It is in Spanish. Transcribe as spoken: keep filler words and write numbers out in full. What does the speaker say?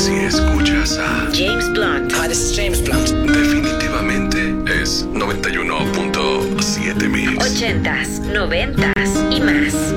Si escuchas a James Blunt. Hi, this is James Blunt. definitivamente es noventa y uno punto siete Mix. Ochentas, noventas y más.